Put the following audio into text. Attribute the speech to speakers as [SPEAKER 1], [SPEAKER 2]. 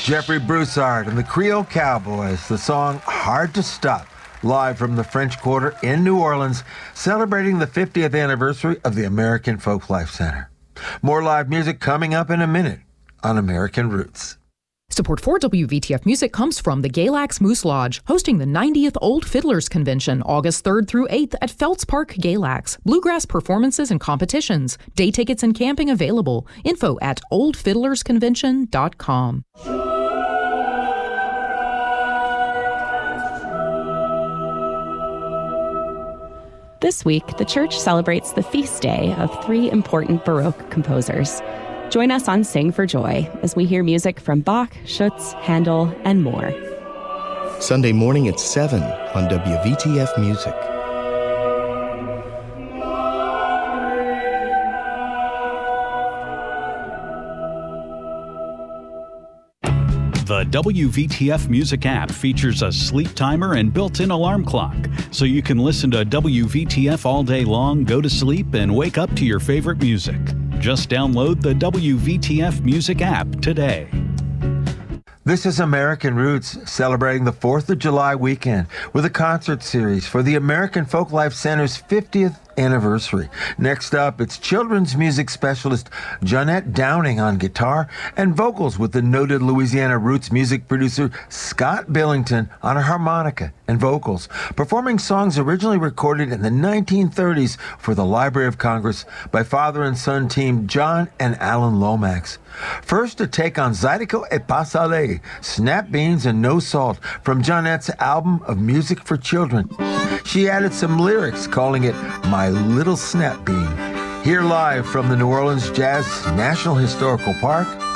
[SPEAKER 1] Jeffrey Broussard and the Creole Cowboys, the song Hard to Stop, live from the French Quarter in New Orleans, celebrating the 50th anniversary of the American Folklife Center. More live music coming up in a minute on American Roots.
[SPEAKER 2] Support for WVTF Music comes from the Galax Moose Lodge, hosting the 90th Old Fiddlers Convention, August 3rd through 8th at Feltz Park Galax. Bluegrass performances and competitions. Day tickets and camping available. Info at oldfiddlersconvention.com.
[SPEAKER 3] This week, the church celebrates the feast day of three important Baroque composers. Join us on Sing for Joy as we hear music from Bach, Schütz, Handel, and more.
[SPEAKER 4] Sunday morning at 7 on WVTF Music.
[SPEAKER 5] The WVTF Music app features a sleep timer and built-in alarm clock, so you can listen to WVTF all day long, go to sleep, and wake up to your favorite music. Just download the WVTF Music app today.
[SPEAKER 1] This is American Roots, celebrating the 4th of July weekend with a concert series for the American Folklife Center's 50th anniversary. Next up, it's children's music specialist Jeanette Downing on guitar and vocals with the noted Louisiana roots music producer Scott Billington on a harmonica and vocals, performing songs originally recorded in the 1930s for the Library of Congress by father and son team John and Alan Lomax. First, a take on Zydeco et Pas Salé, Snap Beans and No Salt, from Jeanette's album of music for children. She added some lyrics, calling it My Little Snap Bean. Here live from the New Orleans Jazz National Historical Park,